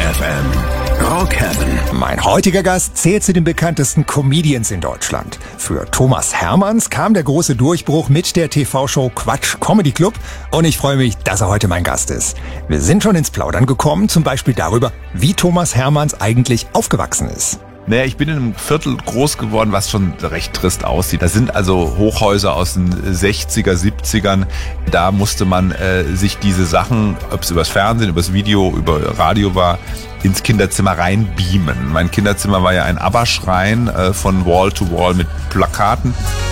FM. Rock Heaven. Mein heutiger Gast zählt zu den bekanntesten Comedians in Deutschland. Für Thomas Hermanns kam der große Durchbruch mit der TV-Show Quatsch Comedy Club und ich freue mich, dass er heute mein Gast ist. Wir sind schon ins Plaudern gekommen, zum Beispiel darüber, wie Thomas Hermanns eigentlich aufgewachsen ist. Naja, ich bin in einem Viertel groß geworden, was schon recht trist aussieht. Das sind also Hochhäuser aus den 60er, 70ern. Da musste man sich diese Sachen, ob es übers Fernsehen, übers Video, über Radio war, ins Kinderzimmer reinbeamen. Mein Kinderzimmer war ja ein ABBA-Schrein von Wall to Wall mit Plakaten.